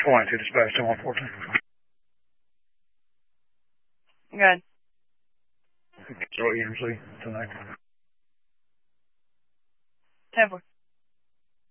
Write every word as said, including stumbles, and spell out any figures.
twenty-two, dispatch ten one fourteen. Good. Control E M C tonight.